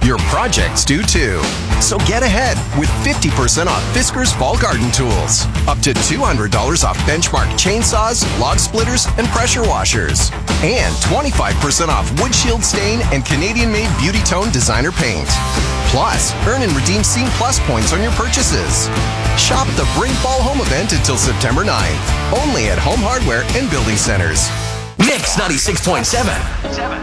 Your projects do too. So get ahead with 50% off Fiskars Fall Garden Tools. Up to $200 off Benchmark chainsaws, log splitters, and pressure washers. And 25% off Wood Shield Stain and Canadian-made Beauty Tone Designer Paint. Plus, earn and redeem Scene Plus points on your purchases. Shop the Bring Fall Home event until September 9th. Only at Home Hardware and Building Centers. Mix 96.7.